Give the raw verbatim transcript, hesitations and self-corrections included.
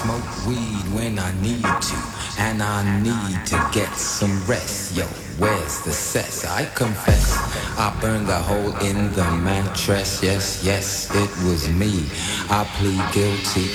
Smoke weed when I need to, and I need to get some rest. Yo, where's the cess? I confess, I burned a hole in the mattress. Yes, yes, it was me. I plead guilty.